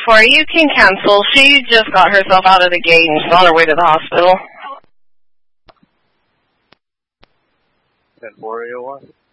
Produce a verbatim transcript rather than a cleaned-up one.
for you. You can cancel. She just got herself out of the gate and she's on her way to the hospital. ten four eight oh one.